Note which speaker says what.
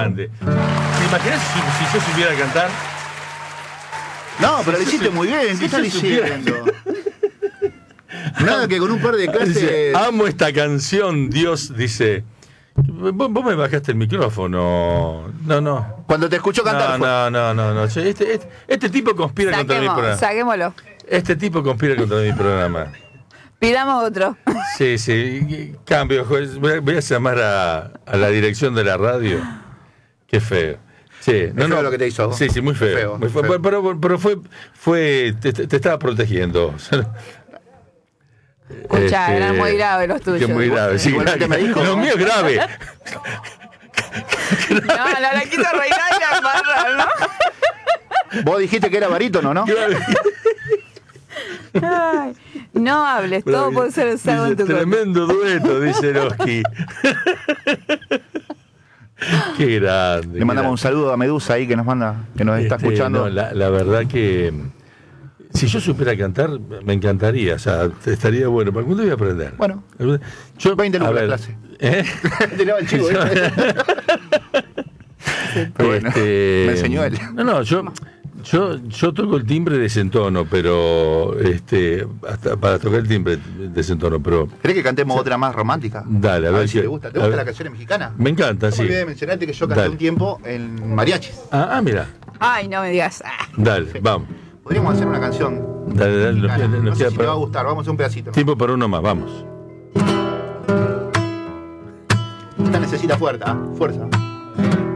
Speaker 1: grande. ¿Te imaginas si yo supiera cantar?
Speaker 2: No, pero lo hiciste muy bien. ¿Qué estás diciendo? Nada que con un par de clases...
Speaker 1: Dice, amo esta canción, Dios, dice... Vos me bajaste el micrófono. No.
Speaker 2: Cuando te escucho cantar
Speaker 1: No. Este tipo conspira contra mi programa.
Speaker 3: Saquémoslo.
Speaker 1: Este tipo conspira contra mi programa.
Speaker 3: Pidamos otro.
Speaker 1: Sí. Cambio, juez. Voy a llamar a la dirección de la radio. Qué feo. Sí,
Speaker 2: no lo que te hizo.
Speaker 1: Sí, muy feo. Muy feo. Pero fue te estaba protegiendo.
Speaker 3: Escuchá, eran muy graves los tuyos.
Speaker 1: Que muy grave, sí.
Speaker 2: Me dijo,
Speaker 1: lo mío es grave.
Speaker 3: No, la quiso reinar y la amarra, ¿no?
Speaker 2: Vos dijiste que era barítono, ¿no?
Speaker 3: Ay, no hables, todo puede ser usado en tu cuerpo.
Speaker 1: Tremendo dueto, dice Eroski. Qué grande.
Speaker 2: Le mandamos un saludo a Medusa ahí que nos está escuchando.
Speaker 1: No, la verdad que si yo supiera cantar, me encantaría. O sea, estaría bueno. ¿Para cuándo voy a aprender?
Speaker 2: Bueno,
Speaker 1: yo
Speaker 2: 20 lucas la clase. Tiraba el chivo. Pero bueno, me enseñó él.
Speaker 1: No, yo toco el timbre desentono, pero hasta para tocar el timbre desentono, pero...
Speaker 2: ¿Querés que cantemos otra más romántica?
Speaker 1: Dale, a ver
Speaker 2: si te gusta. ¿Te gustan las canciones mexicanas?
Speaker 1: Me encanta,
Speaker 2: sí. No me olvidé de mencionarte que yo canté un tiempo en mariachis.
Speaker 1: Mira.
Speaker 3: Ay, no me digas.
Speaker 1: Dale, vamos.
Speaker 2: Podríamos hacer una canción.
Speaker 1: Dale,
Speaker 2: no sé si te va a gustar, vamos a hacer un pedacito.
Speaker 1: Tiempo para uno más, vamos.
Speaker 2: Esta necesita fuerza.